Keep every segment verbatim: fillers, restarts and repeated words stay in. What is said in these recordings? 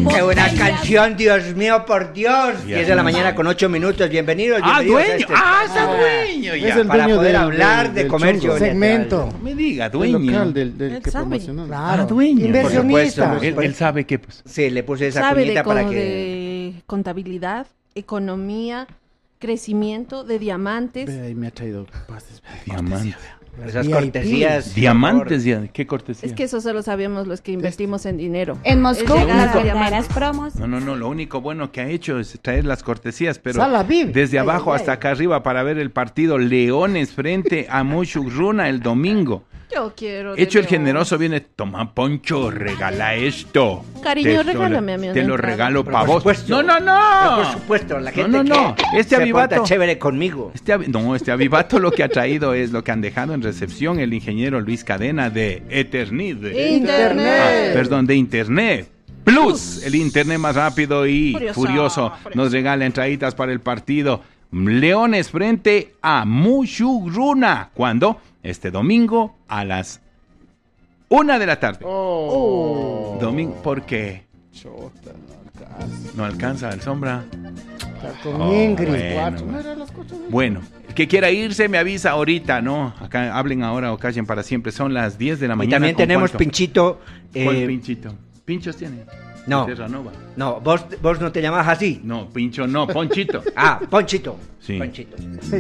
¡Qué buena canción, Dios mío, por Dios! diez de la mañana con ocho minutos. Bienvenidos, Ah, bienvenidos dueño. a este Ah, está dueño ya. Es el para dueño poder del- hablar del- de del comercio. chongo. Segmento. No me diga, El dueño. local del, del Él que sabe. promocionó. Ah, dueño. Inversionista. Por supuesto. Él, él sabe que pues. Sí, le puse esa Sabe de, cuñita con- para que... de contabilidad, economía, crecimiento, de diamantes. Ve, ahí me ha traído pases. Diamantes. Esas V I P. cortesías. por Diamantes, ya. ¿Qué cortesía? Es que eso solo sabemos los que invertimos en dinero. En Moscú, Es llegar las a verdaderas diamantes. promos. No, no, no, lo único bueno que ha hecho es traer las cortesías, pero Sala V I P. desde Ay, abajo ay, hasta ay. acá arriba para ver el partido Leones frente a Mushugruna el domingo. Yo quiero. de Hecho el León. generoso viene, toma Poncho, regala esto. Cariño, Te- regálame a mí una Te lo entrada. regalo Pero para por vos. supuesto. No, no, no. Pero por supuesto, la gente No, no, no. que Este se avivato. porta chévere conmigo. Este, avi- no, este avivato lo que ha traído es lo que han dejado en recepción el ingeniero Luis Cadena de Eternid. Internet. Ah, perdón, de Internet. Plus, el internet más rápido y Furioso, furioso, furioso. nos regala entraditas para el partido Leones frente a Mushugruna. ¿Cuándo? Este domingo a las una de la tarde. Oh. Domingo, ¿por qué? Chota, no alcanza. No alcanza el sombra. Está con Oh, Ingrid. bueno. Cuatro. ¿No eran las cuatro de- Bueno, el que quiera irse me avisa ahorita, ¿no? Acá hablen ahora o callen para siempre. Son las diez de la Y mañana. también ¿con tenemos cuánto? Pinchito. ¿Cuál eh, pinchito? ¿Pinchos tiene? No. ¿De Terranova? No, vos, vos no te llamas así. No, pincho no, ponchito. Ah, Ponchito. Sí. Ponchito.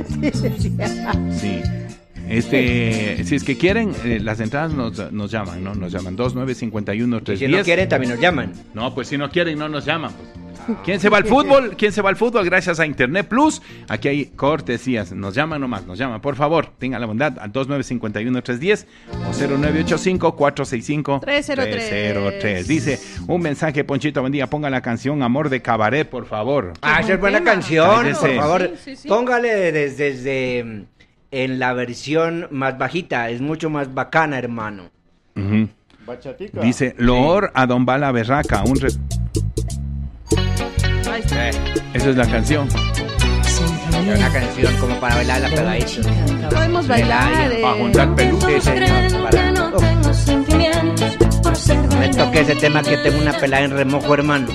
Sí. Este, si es que quieren, eh, las entradas nos, nos llaman, ¿no? Nos llaman dos nueve cinco uno Y tres si diez. no quieren, también nos llaman. No, pues si no quieren, no nos llaman. Pues. ¿Quién se va al fútbol? ¿Quién se va al fútbol? Gracias a Internet Plus. Aquí hay cortesías. Nos llaman nomás, nos llaman. Por favor, tengan la bondad al dos nueve cinco uno tres uno cero o cero nueve ocho cinco cuatro seis cinco tres cero tres. Dice un mensaje, Ponchito, buen día. Ponga la canción Amor de Cabaret, por favor. Ah, esa es buena tema. canción, Cállese. por favor. Sí, sí, sí. Póngale desde, desde mm, en la versión más bajita, es mucho más bacana, hermano. Ujú. Bachatica. Dice, loor a Don Bala Berraca. Un re- Ahí está. Esa es la canción. Una canción como para bailarla pegadito. Podemos bailar. eh. Para juntar peluches. Sí, señor, para- Uf, me toque ese tema que tengo una pelada en remojo, hermano.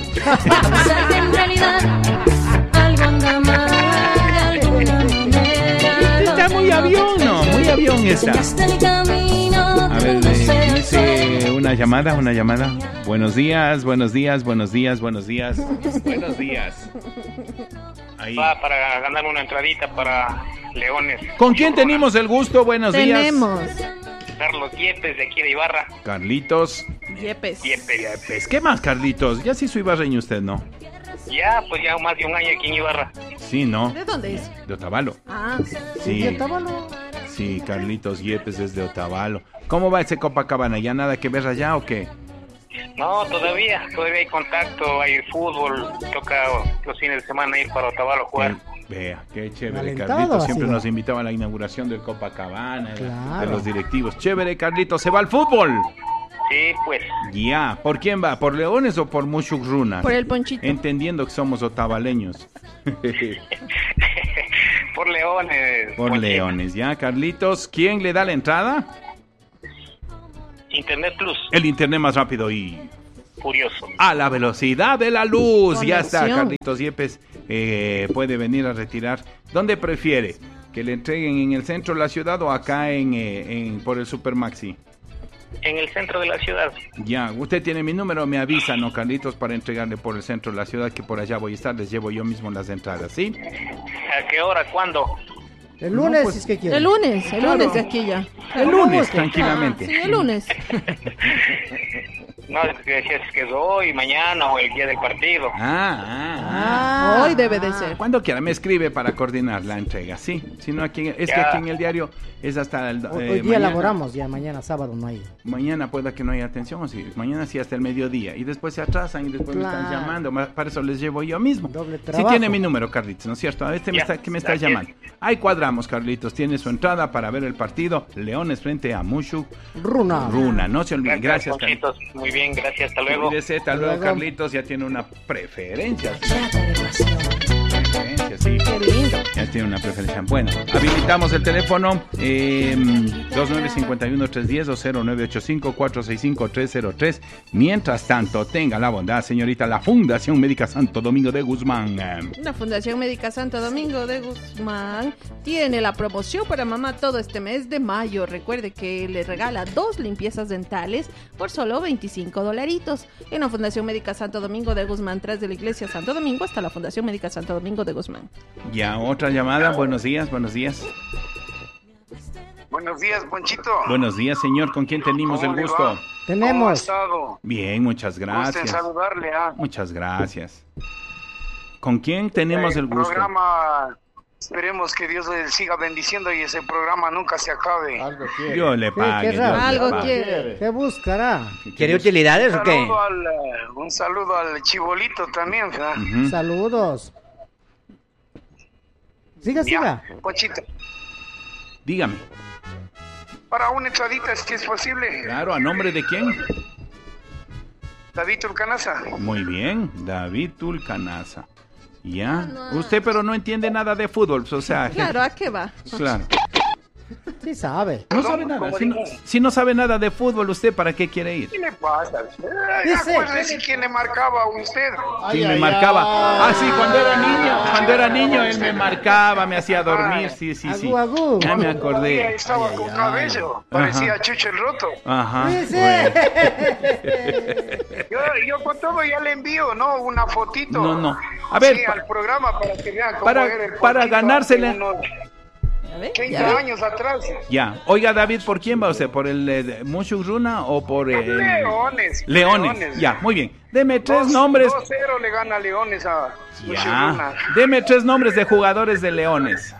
Está muy avión, ¿no? Muy avión está. A ver, eh, dice una llamada, una llamada. Buenos días, buenos días, buenos días, buenos días. Buenos días. Ahí. Va para ganar una entradita para Leones. ¿Con quién tenemos el gusto? Buenos días. Tenemos. Carlos Yepes de aquí de Ibarra. Carlitos. Yepes. Yepes. Pues, ¿qué más, Carlitos? Ya sí soy ibarreño usted, ¿no? Ya, pues ya más de un año aquí en Ibarra. Sí, ¿no? ¿De dónde es? De Otavalo. Ah, Sí. ¿Y Otavalo? Sí, Carlitos Yepes desde Otavalo. ¿Cómo va ese Copacabana? ¿Ya nada que ver allá o qué? No, todavía, todavía hay contacto, hay fútbol, toca los fines de semana ir para Otavalo a jugar. Qué- Vea, qué chévere, Alentado Carlitos. ha Siempre sido. nos invitaba a la inauguración del Copacabana, de Claro. los directivos. Chévere, Carlitos. ¿Se va al fútbol? Sí, pues, Ya. ¿Por quién va? ¿Por Leones o por Mushugruna? por el Ponchito. Entendiendo que somos otavaleños. por Leones. Por Ponchito. Leones, ¿ya, Carlitos? ¿Quién le da la entrada? Internet Plus, El internet más rápido y curioso. a la velocidad de la luz. Ya está, Conexión. Carlitos Yepes eh, puede venir a retirar. ¿Dónde prefiere? ¿Que le entreguen en el centro de la ciudad o acá en, eh, en por el Supermaxi? En el centro de la ciudad. Ya, usted tiene mi número, me avisa, ¿no, Carlitos? Para entregarle por el centro de la ciudad, que por allá voy a estar, les llevo yo mismo las entradas, ¿sí? ¿A qué hora? ¿Cuándo? El lunes, No, pues, si es que quiere. El lunes, el Claro. lunes de aquí ya. El lunes, Ah, tranquilamente. sí, el lunes. No, es que decías que es hoy, mañana o el día del partido. Ah, ah, Ah. Hoy debe de ah. ser. Cuando quiera, me escribe para coordinar la entrega, sí. Si no, aquí, es que Ya. aquí en el diario es hasta el... Hoy, eh, hoy día mañana. elaboramos, ya mañana sábado no hay. Mañana pueda que no haya atención, o sí, mañana sí hasta el mediodía, y después se atrasan y después me están Claro. llamando, ma- para eso les llevo yo mismo. Doble Sí trabajo. tiene mi número, Carlitos, ¿no es cierto? A este me Ya, está, que me está gracias. llamando. Ahí cuadramos, Carlitos, tiene su entrada para ver el partido Leones frente a Mushu Runa. Runa, no se olviden. Gracias, Carlitos. Ponchitos. Muy bien, gracias, hasta luego. Cuídese, hasta luego, Luego. Carlitos, ya tiene una preferencia. Trata de pasión. preferencia, sí. Qué lindo. Ya tiene una preferencia. Bueno, habilitamos el teléfono eh, dos nueve cinco uno tres uno cero o cero nueve ocho cinco cuatro seis cinco tres cero tres. Mientras tanto, tenga la bondad, señorita, la Fundación Médica Santo Domingo de Guzmán. La Fundación Médica Santo Domingo de Guzmán tiene la promoción para mamá todo este mes de mayo. Recuerde que le regala dos limpiezas dentales por solo veinticinco dolaritos. En la Fundación Médica Santo Domingo de Guzmán, tras de la Iglesia Santo Domingo, hasta la Fundación Médica Santo Domingo de Guzmán. Ya, otra llamada. Buenos días, buenos días. Buenos días, Ponchito. Buenos días, señor. ¿Con quién tenemos el ¿Cómo le gusto? va? ¿Cómo ha Tenemos. estado? Bien, muchas Gusto en gracias. saludarle, ¿ah? Muchas gracias. ¿Con quién tenemos el gusto? programa, esperemos que Dios le siga bendiciendo y ese programa nunca se acabe. Algo quiere. Dios le ¿Qué- pague. qué Dios le raro? Algo pague. quiere. ¿Qué buscará? ¿Quiere utilidades o qué? Saludo al, eh, un saludo al Chibolito también, ¿verdad? Ujú. Saludos. Siga, siga. Ya, Ponchito, Dígame. para una entradita, si es posible. Claro, ¿a nombre de quién? David Tulcanaza. Muy bien, David Tulcanaza. Ya. no. Usted pero no entiende nada de fútbol, o sea, Claro, ¿a qué va? claro. Sí sabe. No Perdón, sabe nada. ¿cómo Si no, dijo? si no sabe nada de fútbol, ¿usted para qué quiere ir? ¿Qué le pasa? Ay, Dice. acuérdese quién le marcaba a usted. Ay, ¿Quién me ay, marcaba? ay. Ah, sí, cuando era niño. Cuando era niño, él me marcaba, me hacía dormir. Sí, sí, sí. Agú, agú. Ya me Todavía acordé. estaba con cabello, parecía Chucho el Roto. Ajá. Dice. Yo, yo con todo ya le envío, ¿no? Una fotito. No, no. A ver, Sí, pa- al programa para que vean cómo para- era el para Ponchito ganársele- hace unos ¿Ya ve? treinta ¿Ya ve? años atrás. Ya. Oiga, David, ¿por quién va usted? ¿Por el eh, Mushuk Runa o por el... Leones. Leones. Ya, muy bien. Deme tres Dos- nombres. dos cero le gana Leones a Ya. Ushuruna. Deme tres nombres de jugadores de Leones.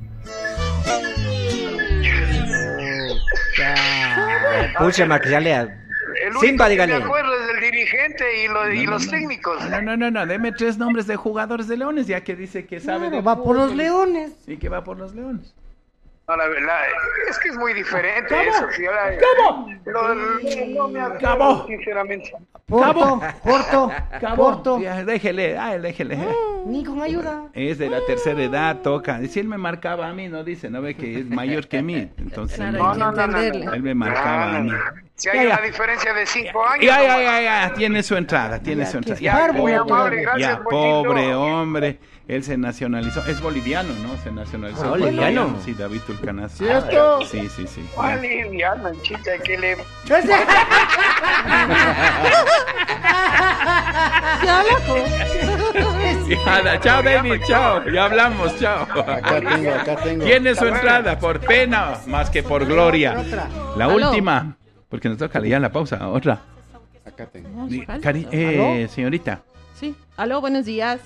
Pucha, ma, que ya le... El único Simba, que dígale. me acuerdo es del dirigente y, lo- y los técnicos. No, no, no, no. Deme tres nombres de jugadores de Leones, ya que dice que sabe Claro, de va por los fútbol. leones. Sí, que va por los Leones. No, la verdad, es que es muy diferente ¿Cómo? eso. sí, ahora- ¿Cómo? Lo- lo- no me acuerdo, ¿Cómo? sinceramente. Porto, Porto, Porto. Ya, déjele, ay, déjele. Ni con ayuda. Es de la tercera edad, toca. Si él me marcaba a mí, no dice, no ve que es mayor que mí. Entonces, Claro, no, hay que no, no, no, entenderle. no. él me marcaba a mí. Si hay Ya, ya. una diferencia de cinco años. Ya, ya, nomás. ya, ya, tiene su entrada, tiene Ya, su entrada. qué Ya, bárbaro, Muy pobre, amable, gracias, ya, Ponchito. pobre hombre. Él se nacionalizó. Es boliviano, ¿no? Se nacionalizó. Ah, boliviano. Sí, David Tulcanaza. ¿Cierto? Sí, sí, sí. ¿Cuál Indiana, chica, que le... Ya, loco. Ya, chao, David, chao. Ya hablamos, chao. Acá tengo, acá tengo. Tiene su entrada por pena más que por gloria. Otra. La Aló. última, porque nos toca ya la pausa. Otra. Acá tengo. No, Di- falta. cari- eh, señorita. Sí. Aló, buenos días.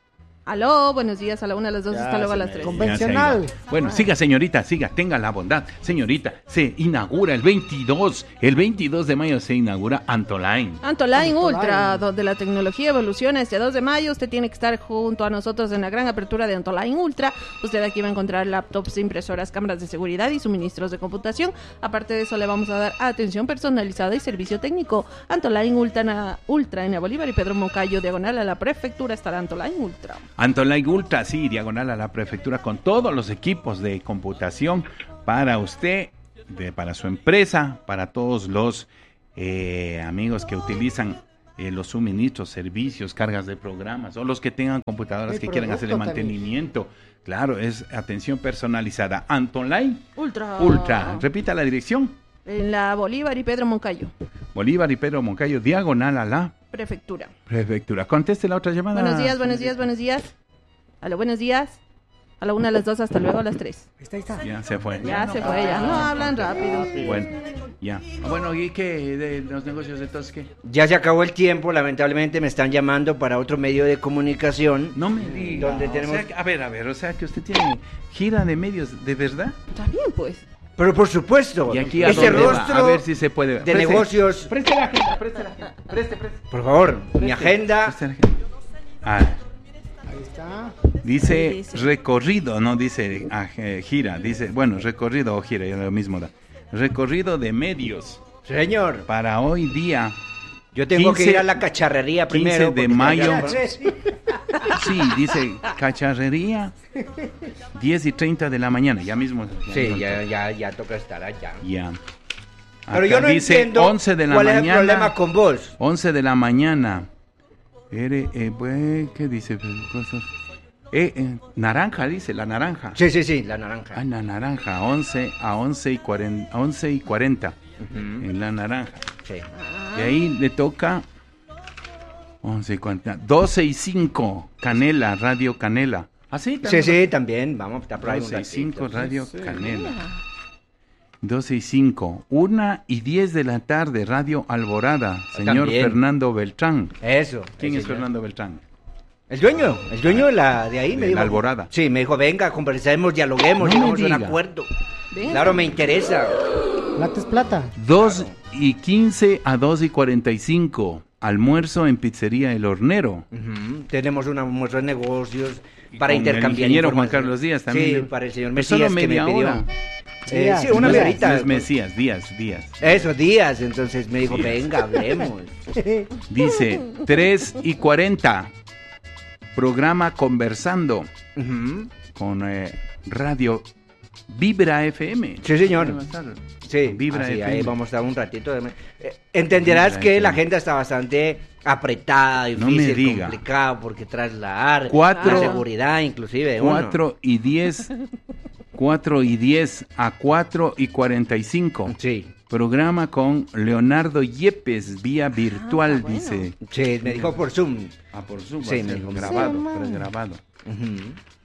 Aló, buenos días. A la una, a las dos, Ya hasta luego a se las me- tres. Con- Ya se ha Convencional. ido. Bueno, siga, señorita, siga, tenga la bondad. Señorita, se inaugura el veintidós, el veintidós de mayo se inaugura Antoline. Antoline Antoline. Ultra, donde la tecnología evoluciona. Este dos de mayo usted tiene que estar junto a nosotros en la gran apertura de Antoline Ultra. Usted aquí va a encontrar laptops, impresoras, cámaras de seguridad y suministros de computación. Aparte de eso, le vamos a dar atención personalizada y servicio técnico. Antoline Ultra, Ultra en la Bolívar y Pedro Moncayo, diagonal a la prefectura, estará Antoline Ultra. Antoline Ultra, sí, diagonal a la prefectura con todos los equipos de computación para usted, de, para su empresa, para todos los eh, amigos que utilizan eh, los suministros, servicios, cargas de programas o los que tengan computadoras El que quieran hacer el producto también. mantenimiento. Claro, es atención personalizada. Antoline Ultra. Ultra, repita la dirección. En la Bolívar y Pedro Moncayo, Bolívar y Pedro Moncayo, diagonal a la prefectura. prefectura. Conteste la otra llamada. Buenos días, buenos días, buenos días. Aló, buenos días. A la una, a las dos, hasta luego a las tres. Ahí está, ahí está. Ya se fue. Ya se fue, ya no hablan rápido. Bueno, ya. Bueno, ¿y qué de los negocios entonces qué? Ya se acabó el tiempo, lamentablemente me están llamando para otro medio de comunicación. No me diga. Donde tenemos- O sea que- a ver, a ver, o sea que usted tiene gira de medios, ¿de verdad? Está bien, pues. Pero por supuesto, Y aquí a ese dónde va? rostro A ver si se puede. de Preste- negocios, Preste la agenda, preste la agenda. Preste, preste. por favor, mi preste, agenda, preste la agenda. Ah, Ahí está. dice, Dice. recorrido, no dice ah, eh, gira, dice, bueno, recorrido o gira, ya lo mismo da. Recorrido de medios señor, para hoy día, yo tengo que quince ir a la cacharrería primero. quince de porque mayo. tengo que- Sí, dice cacharrería, diez y treinta de la mañana, ya mismo. ya Sí, mismo. ya, ya, ya toca estar allá. Ya. Pero Acá yo no dice entiendo once de la cuál mañana. es el problema con vos. once de la mañana. Ere, eh, bue- ¿Qué dice? Cosas- Eh, eh, naranja, dice, la naranja. Sí, sí, sí, la naranja. Ah, la naranja, once a once y cuarenta. once y cuarenta Ujú. en la naranja. Sí. Y ahí le toca once y cuarenta. doce y cinco, Canela, Radio Canela. ¿Ah, sí? Sí, sí, también. Vamos, está por ahí un doce y ratito. cinco, Radio sí. Canela. doce y cinco. una y diez de la tarde, Radio Alborada. Señor También. Fernando Beltrán. Eso. ¿Quién ese es señor. Fernando Beltrán? El dueño, el dueño de la de ahí me De dijo. la Alborada. Sí, me dijo, venga, conversemos, dialoguemos, No llegamos me a un diga. acuerdo. Venga. Claro, me interesa. Plata es plata. dos y quince a dos y cuarenta y cinco. Almuerzo en Pizzería El Hornero. Ujú. Tenemos un almuerzo de negocios para Con el intercambiar ingeniero Juan información. Carlos Díaz también. Sí, para el señor Pero solo Mesías que me media pidió. hora. Eh, Díaz, sí, una Díaz. media No horita. es Mesías, Díaz, Díaz. Esos días, entonces me dijo, Díaz. venga, hablemos. Dice tres y cuarenta. Programa Conversando Ujú. con eh, Radio Vibra F M. Sí, señor. Sí, Vibra así, F M. ahí vamos a estar un ratito. de- Eh, entenderás Vibra que F M. la agenda está bastante apretada, No me difícil, diga. complicado, porque trasladar, Cuatro- la seguridad inclusive de uno. cuatro y diez. cuatro y diez a cuatro y cuarenta y cinco. Sí, Programa con Leonardo Yepes vía virtual, Ah, bueno. dice. sí, me dijo por Zoom. Ah, por Zoom. Sí, va a ser me dijo, grabado, sí, pero man. grabado. Ujú.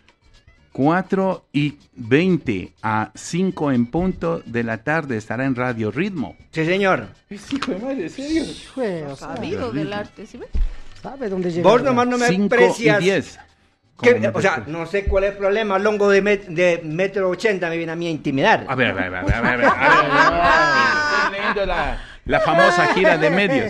cuatro y veinte a cinco en punto de la tarde estará en Radio Ritmo. Sí, señor. Hijo de madre, ¿serio? Jue, o sea, Sabido del arte, ¿sí ves? ¿sabe dónde llega? Vos nomás no me cinco aprecias. y diez. que- ¿Cómo o sea, me- no sé cuál es el problema. Longo de, met- de metro ochenta me viene a mí a intimidar. A ver, a ver, a ver, a ver, a ver, a ver, a ver. Estoy leyendo la, la famosa gira de medios.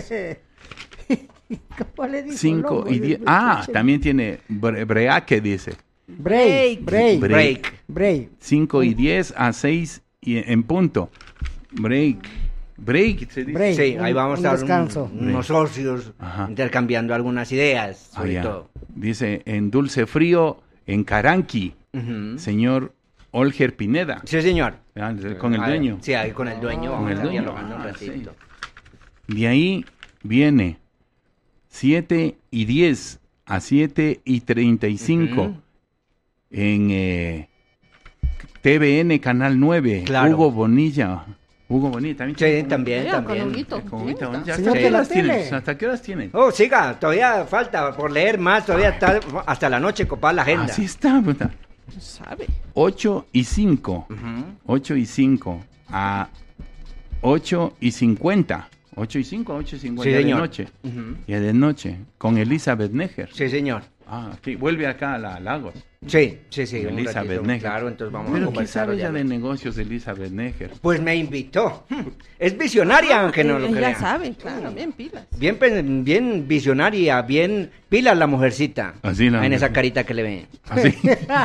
¿Cómo le dijo? cinco Longo? y diez. Ah, también tiene bre- breaque, dice. Break, break, break. Break. break. cinco y diez a seis y en punto. Break. Break, se dice. Break. Sí, ahí un- vamos un a estar un- descanso. unos socios Ajá. intercambiando algunas ideas, Ah, sobre ya. todo. Dice en Dulce Frío, en Caranqui, Ujú. señor Olger Pineda. Sí, señor. Ah, Con el Ah, dueño. Sí, ahí con el dueño. Con vamos el a dueño. dialogando un Ah, ratito. De ahí viene siete y diez a siete y treinta y cinco Ujú. en eh, T V N Canal nueve. Claro. Hugo Bonilla. Hugo Bonilla también. Sí, también, Mira, con también. Huguito. Con Huguito Bien, Bonilla. Señor ¿Hasta de qué la horas tienen? tele. ¿Hasta qué horas tienen? Oh, siga, todavía falta por leer más, todavía está hasta la noche copada la agenda. Así está, puta. sabe. ocho y cinco. Ujú. ocho y cinco a ocho y cincuenta. ocho y cinco a ocho y cincuenta Sí, de señor. noche. Ujú. Y de noche con Elizabeth Neger. Sí, señor. Ah, aquí, vuelve acá a la Lagos. Sí, sí, sí. Con un Elizabeth ratito, Neger. Claro, entonces vamos Pero a ¿qué conversar. sabe ya. ya de negocios de Elizabeth Neger? Pues me invitó. Es visionaria, aunque no lo Eh, ya crean. sabe, claro, bien pilas. Bien, pe- bien visionaria, bien pila la mujercita. Así la En esa mujer. carita que le ve. Así.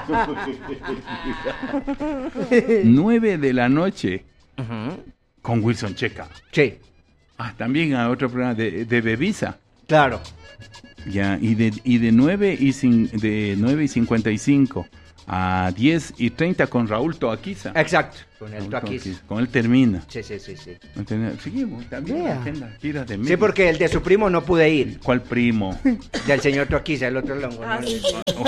Nueve de la noche Ujú. con Wilson Checa. Sí, Ah, también a otro programa de, de Bebisa. claro. Ya, y de, y de nueve y cin- de nueve y cincuenta y cinco a diez y treinta con Raúl Toaquiza. Exacto. Con el Raúl toaquis. Toaquiza. Con él termina. Sí, sí, sí, sí. No tenía- Seguimos, también Vea. la agenda, gira de Sí, medios. porque el de su primo no pude ir. ¿Cuál primo? Del señor Toaquiza, el otro longo. Ah, ¿no? sí.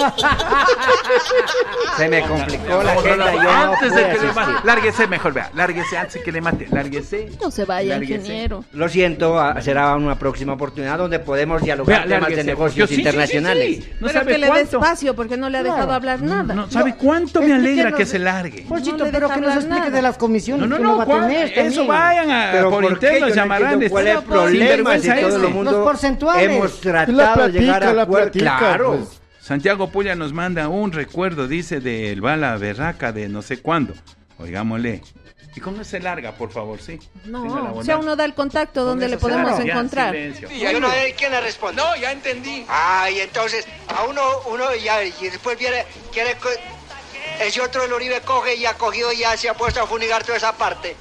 Se me complicó la agenda. Yo no Antes de pude que le asistir. mate. Lárguese mejor, vea. Lárguese antes que le mate. Lárguese. No se vaya, Lárguese. ingeniero. Lo siento, ah, será una próxima oportunidad donde podemos dialogar Vea, temas de lárguese. negocios Yo sí, sí, sí, internacionales. sí. No Pero sabe que le dé cuánto. espacio porque no le ha dejado Claro. hablar nada. No sabe No, cuánto es me que alegra no- que se largue. Porchito, No le pero deja que nos hablar explique nada. de las comisiones No, no, que no, va a ¿cuál? tener Eso también. vayan a, Pero por ¿por qué? interno, Yo no llamarán. entiendo ¿Cuál es el Pero por- problema? Si Sinvergüenza todo el ese. mundo Los porcentuales. hemos La tratado de llegar platica, a la acuerdo. platica, Claro. pues. Santiago Puya nos manda un recuerdo, dice, del bala berraca de no sé cuándo. Oigámosle. Y con ese larga, por favor, sí. Tenga la No, bondad. si aún no da el contacto donde Con le eso se podemos larga. Ya, encontrar. silencio. Y hay una vez, ¿quién le responde? No, ya entendí. Ah, y entonces a uno, uno ya, y después viene, quiere, co- ese otro el Uribe coge y ha cogido y ya se ha puesto a fumigar toda esa parte.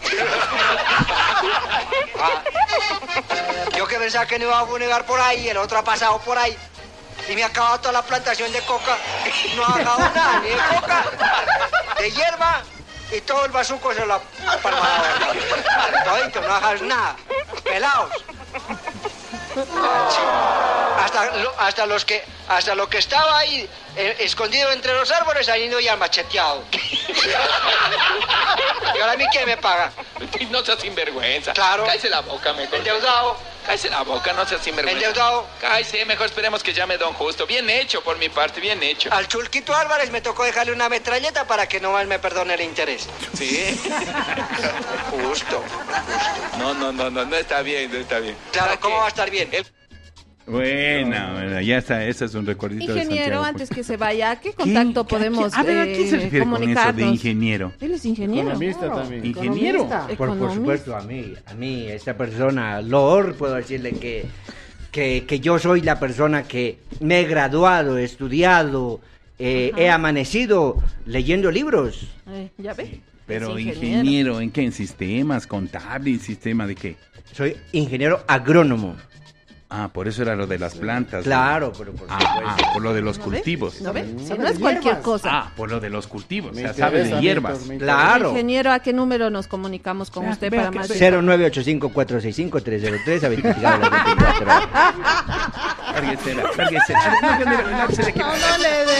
Ah, yo que pensaba que no iba a fumigar por ahí, el otro ha pasado por ahí. y me ha acabado toda la plantación de coca. No ha dejado nada, ni de coca, de hierba, y todo el bazuco se lo ha palmado. Todito, no ha dejado nada. Pelados. Sí. Hasta, lo, hasta los que hasta lo que estaba ahí eh, escondido entre los árboles han ido ya macheteado. ¿Y ahora a mí quién me paga? No seas sinvergüenza. Claro. Cállese la boca mejor. Endeudado. Cállese la boca, no seas sinvergüenza. Endeudado. Cállese, mejor esperemos que llame don Justo. Bien hecho por mi parte, bien hecho. Al Chulquito Álvarez me tocó dejarle una metralleta para que no más me perdone el interés. Sí. Justo. No, no, no, no, no está bien, no está bien. Claro, ¿cómo va a estar bien? El... Buena, bueno, ya está, ese es un recuerdito de Ingeniero, Santiago. antes que se vaya, ¿a qué contacto ¿Quién? podemos A ver, ¿a quién se eh, refiere con eso comunicarnos? de ingeniero? Él es ingeniero. Economista Claro. también. ¿Ingeniero? Economista. Por, por Economista. supuesto, a mí, a mí, esta persona, Lord, puedo decirle que, que, que yo soy la persona que me he graduado, he estudiado, eh, Ajá. he amanecido leyendo libros. Eh, ¿Ya ve? Pero Es ingeniero, ¿en qué? ¿En sistemas, contable, sistema de qué? Soy ingeniero agrónomo. Ah, por eso era lo de las plantas. Claro, pero por Ah, supuesto. ah, por lo de los ¿No ve? cultivos. ¿No ve? Si Sabe no es de cualquier hierbas. cosa. Ah, por lo de los cultivos. O Me sea, sabe interesa, de hierbas. Víctor, me interesa. Claro. Ingeniero, ¿a qué número nos comunicamos con Vea, usted vea para que más soy- cero nueve ocho cinco cuatro seis cinco tres cero tres a veinticuatro horas veinticuatro horas. Lárguese, lárguese. No, no, no, no, se le queda. No, no le dé.